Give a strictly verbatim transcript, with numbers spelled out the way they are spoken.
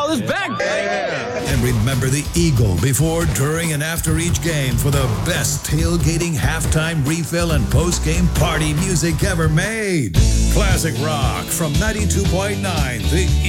Eagle is back, baby. And remember the Eagle before, during, and after each game for the best tailgating, halftime refill, and post-game party music ever made. Classic rock from ninety-two point nine, the